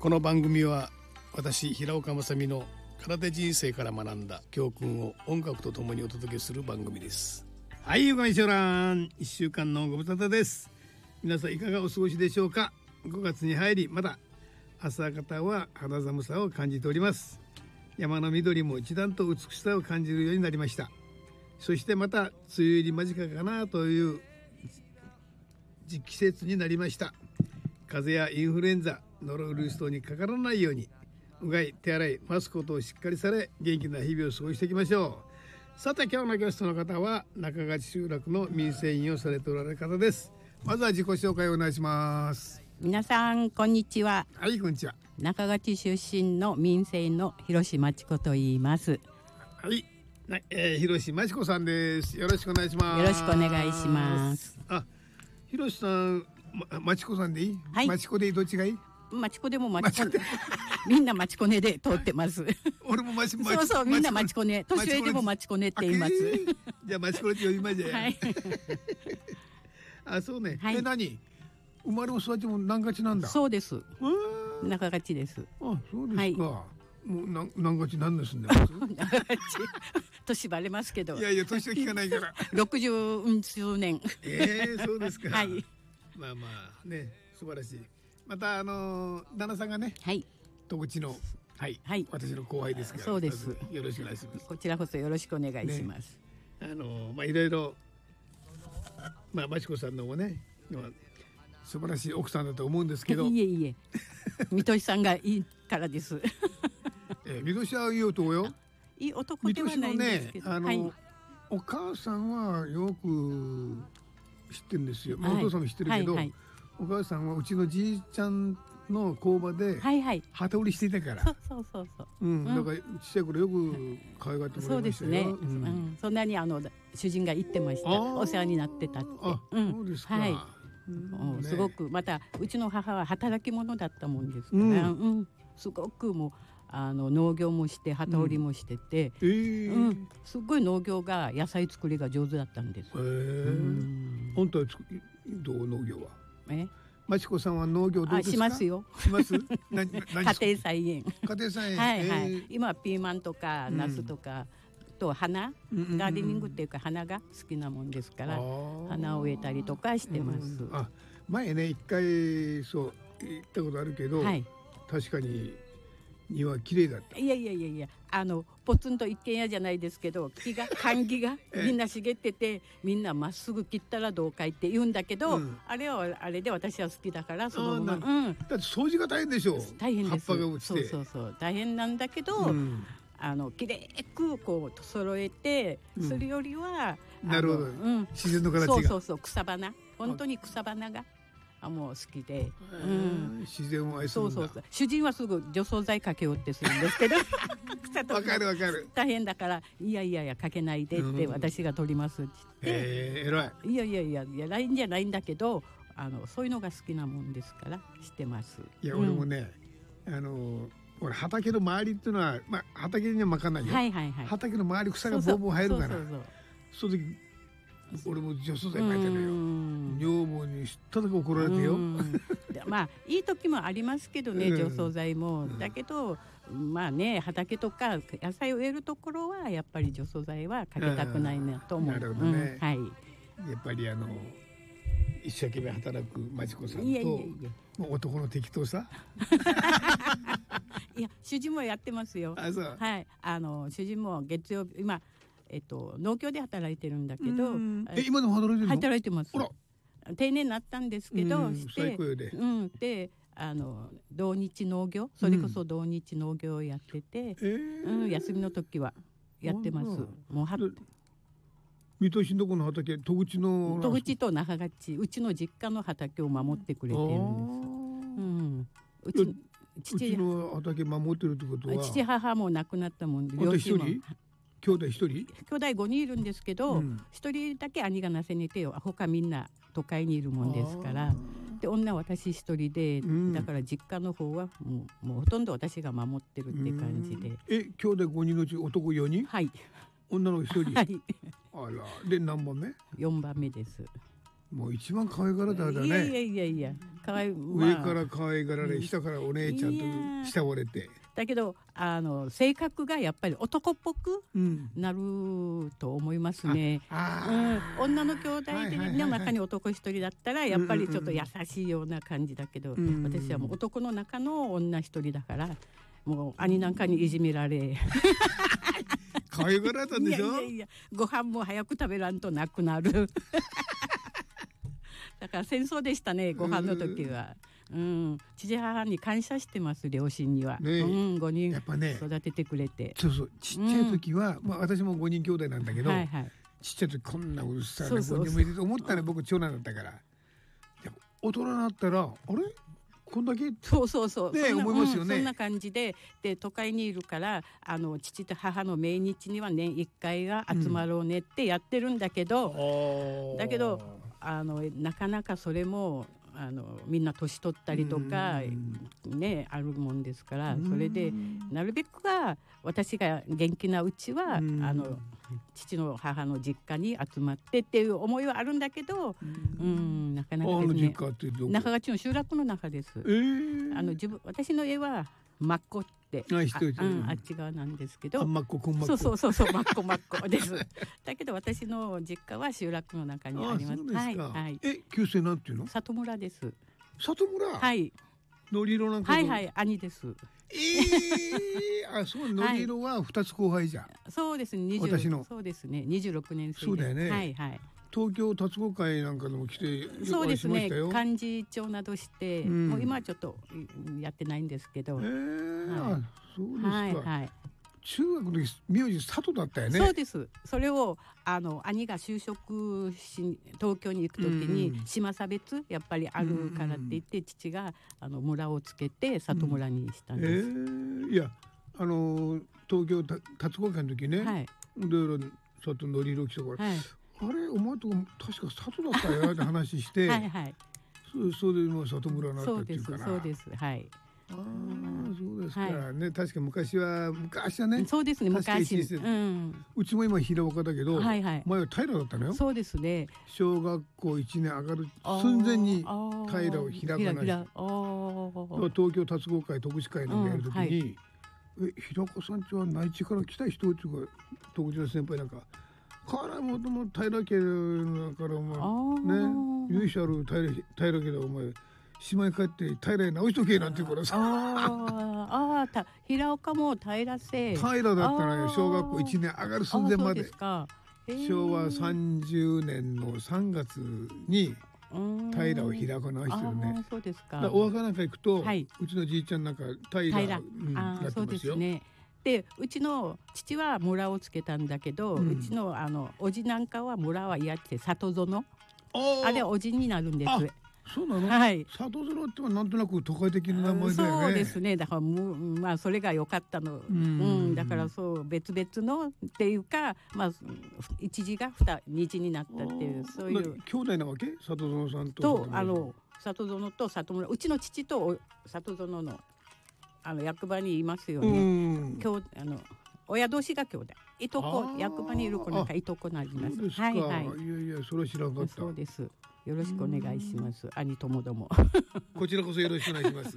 この番組は私平岡正美の空手人生から学んだ教訓を音楽とともにお届けする番組です。はい、ゆかみしょらん、1週間のご無沙汰です。皆さんいかがお過ごしでしょうか。5月に入りまだ朝方は肌寒さを感じております。山の緑も一段と美しさを感じるようになりました。そしてまた梅雨入り間近かなという季節になりました。風邪やインフルエンザ、ノロウイルス等にかからないようにうがい、手洗い、マスク等をしっかりされ元気な日々を過ごしていきましょう。さて今日のゲストの方は中勝集落の民生委員をされておられる方です。まずは自己紹介をお願いします。 皆さんこんにちは。 はい、こんにちは。 中勝出身の民生の広島千子と言います。 はい、広島千子さんです。よろしくお願いします。 よろしくお願いします。 あ、広さん、まちこさんでいい？ はい、 まちこでどっちがいい？ まちこでもまちこでみんなまちこねで通ってます俺もまちそうそう、みんなまちこね、年上でもまちこねって言います。 じゃあまちこねって呼びましょう。 はい。 あ、そうね。 はい、 何？生まれも育ちも南勝なんだ。 そうです。中勝です。 あ、そうですか。 はい、 もう南勝何ですんでます？ 中勝年バレますけど。 いやいや、年は聞かないから。 60数年。 そうですか。 はい。 まあまあね、素晴らしい。また旦那さんがね、 はい、 戸口の、はい、 はい、 私の後輩ですから。 そうです。 よろしくお願いします。 こちらこそよろしくお願いします。 ね、まあいろいろ、まあまちこさんのもね、素晴らしい奥さんだと思うんですけど。 いえいえ、水戸さんがいいからです。 水戸はいい男よ。 いい男ではないんですけど、はい、 お母さんはよく知ってるんですよ。まあ、お父さんも知ってるけど、はいはい、お母さんはうちのじいちゃんの工場で旗織りしていたから、 そう、 うん、だからちっちゃい頃よく可愛がってもらいましたよ。そうですね、 そんなに主人が言ってました。お世話になってたって。 そうですか。はい、 すごくまたうちの母は働き者だったもんですから、すごくもう農業もして旗織りもしてて、すごい農業が野菜作りが上手だったんです。 本当はどう農業は？まちこさんは農業どうですか？しますよ。 します？家庭菜園。 家庭菜園。 はい。今はピーマンとかナスとかと花、ガーデニングっていうか花が好きなもんですから花を植えたりとかしてます。 前ね一回そう行ったことあるけど、確かに庭綺麗だった。 いやポツンと一軒家じゃないですけど管木がみんな茂ってて、みんなまっすぐ切ったらどうかいって言うんだけど、あれはあれで私は好きだからそのまま。 だって掃除が大変でしょ。 大変です。 葉っぱが落ちて。 そう大変なんだけど、きれいくこう揃えてするよりは、 なるほど、自然の形が。 そう草花、本当に草花がもう好きで、 自然を愛するんだ。 主人はすぐ除草剤かけようってするんですけどわかる大変だから、いやかけないでって私が取りますって言って、 偉い。 いや偉いんじゃないんだけど、そういうのが好きなもんですからしてます。 いや、俺もね、俺畑の周りっていうのは、まあ畑にはまかないよ。畑の周り草がボーボー生えるから、その時俺も除草剤撒いてるよ。女房に知った時怒られてよ。 まあいい時もありますけどね、除草剤も。だけどまあね、畑とか野菜を植えるところはやっぱり除草剤はかけたくないなと思う。 なるほどね。やっぱり一生懸命働くまちこさんともう男の適当さ。 いや、主人もやってますよ。 はい。 主人も月曜日今農協で働いてるんだけど、 今でも働いてるの？ 働いてます。定年になったんですけど、 最高よで。 で同日農業、それこそ同日農業をやってて、休みの時はやってます。もう水戸市のとこの畑、戸口と那覇勝、うちの実家の畑を守ってくれてるんです。 うちの畑守ってるってことは、 父母も亡くなったもんで、 両親も兄弟一人？ 兄弟5人いるんですけど、1人だけ兄がなせにてよ、他みんな都会にいるもんですから。で、女は私一人で、だから実家の方はもうほとんど私が守ってるって感じで。 兄弟5人のうち男4人？ はい。 女の子1人？ はい。 あら、で何番目？ 4番目です。 もう一番可愛がられたんだね。 いや可愛い、 上から可愛がられ、下からお姉ちゃんと慕われて。 だけど性格がやっぱり男っぽくなると思いますね。女の兄弟の中に男一人だったらやっぱりちょっと優しいような感じだけど、私はもう男の中の女一人だからもう兄なんかにいじめられ可愛がられたんでしょ。 いやご飯も早く食べらんとなくなるだから戦争でしたね、ご飯の時は。父母に感謝してます、両親には。5人やっぱね育ててくれて。 そうちっちゃい時は、私も5人兄弟なんだけど、ちっちゃい時こんなうるさいな5人もいると思ったら僕長男だったから、大人になったらあれこんだけそうね思いますよね。 そんな感じで都会にいるから父と母の命日には年1回が集まろうねってやってるんだけど、なかなかそれもみんな年取ったりとかねあるもんですから、それでなるべくは私が元気なうちは父の母の実家に集まってっていう思いはあるんだけど、なかなかですね。中川町の集落の中です。私の家は真っ子ってあっち側なんですけど、 真っ子くん真っ子そう真っ子ですだけど私の実家は集落の中にあります。 そうですか。旧姓なんていうの？ 里村です。 里村？はい。のり色なんか兄です。 そうのり色は2つ後輩じゃん。 そうですね。 私のそうですね。26年生。 そうだよね。東京達合会なんかでも来てそうですね。幹事長などして、もう今はちょっとやってないんですけど。 そうですか。中学の時名字佐藤だったよね。 そうです。それを兄が就職し東京に行く時に島差別やっぱりあるからって言って父が村をつけて里村にしたんです。 いや東京達合会の時ね、いろいろ里のり色来たから、あれお前とこ確か里だったよって話してそれでもう里村になったっていうから。 そうです。 そうですかね。確か昔はね。 そうですね。昔。 うちも今平岡だけど、前は平だったのよ。 そうですね。 小学校1年上がる寸前に平をひらがなして、東京達合会特殊会なんかやるときに、平岡さんちは内地から来た人っていうか特殊な先輩なんか。からもとも平家だからお前ね由緒ある平家だお前島に帰って平へ直しとけなんて言うからさ。 平岡も平瀬平だったら小学校1年上がる寸前まで。昭和30年の3月に平を平岡直してるね。 そうですか。 お墓なんか行くと、うちのじいちゃんなんか平なってますよ。 でうちの父は村をつけたんだけど、うちのおじなんかは村は嫌って里園あれおじになるんです。 そうなの？里園ってはなんとなく都会的な名前だよね。 そうですね。だからそれが良かったの。だから別々のっていうか一字が二字になったっていうそういう兄弟なわけ？里園さんと里園と里村、うちの父と里園の役場にいますよね。親同士が兄弟。いとこ役場にいる子なんかいとこなります。 いやそれは知らなかった。 そうです。よろしくお願いします。兄ともども。 こちらこそよろしくお願いします。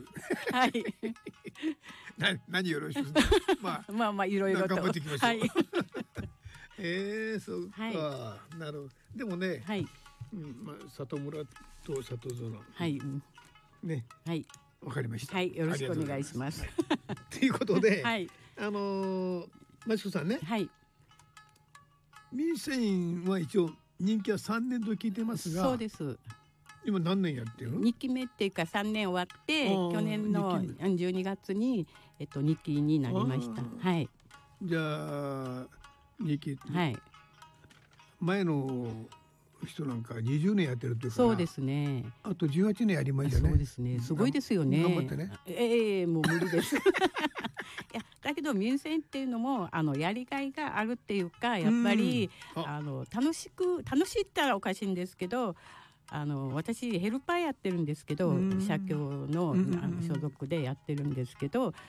何よろしく。 まあいろいろと頑張っていきましょう。そうか。なるほど。でもね、里村と里園。ね。わかりました。 よろしくお願いします。 ということで、マチコさんね。民生委員は一応任期は3年と聞いてますが、 そうです。 今何年やってるの？2 期目っていうか3年終わって去年の12月に2期になりました。 じゃあ2期前の人なんか20年やってるっていうから、 そうですね。 あと18年やりましたね。 そうですね。すごいですよね。 頑張ってね。 もう無理です。いやだけど民生っていうのもやりがいがあるっていうか、やっぱり楽しいって言ったらおかしいんですけど、私ヘルパーやってるんですけど、社協の所属でやってるんですけど、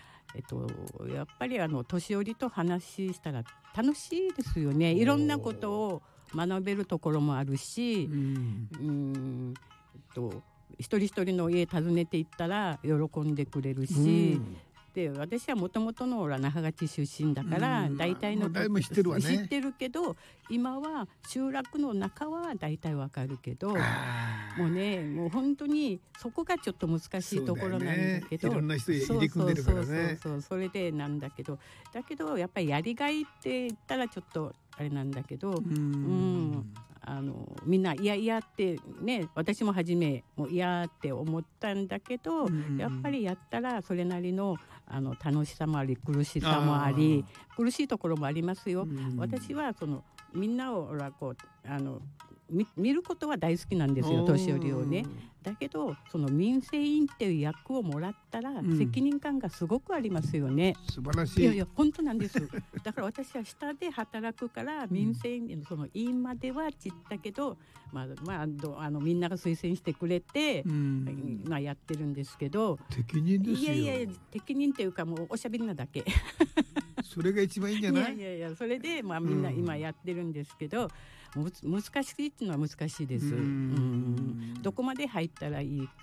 やっぱり年寄りと話したら楽しいですよね。いろんなことを学べるところもあるし、一人一人の家訪ねていったら喜んでくれるし、で私はもともとの那覇町出身だから大体のこと知ってるけど、今は集落の中は大体わかるけど、もうね、もう本当にそこがちょっと難しいところなんだけど、 いろんな人入れ組んでるからね。 それでなんだけど、やっぱりやりがいって言ったらちょっとあれなんだけど、みんないやってね、私も初めもう嫌って思ったんだけど、やっぱりやったらそれなりの楽しさもあり苦しさもあり、苦しいところもありますよ。私はみんなをこう見ることは大好きなんですよ、年寄りをね。だけど民生委員っていう役をもらったら責任感がすごくありますよね。 素晴らしい。 いや本当なんです。だから私は下で働くから民生委員の委員まではちったけど、みんなが推薦してくれて、やってるんですけど、 適任ですよ。 いや適任っていうかもうおしゃべりなだけ。 それが一番いいんじゃない？ いやそれでみんな今やってるんですけど、難しいっていうのは難しいです。どこまで入ったらいい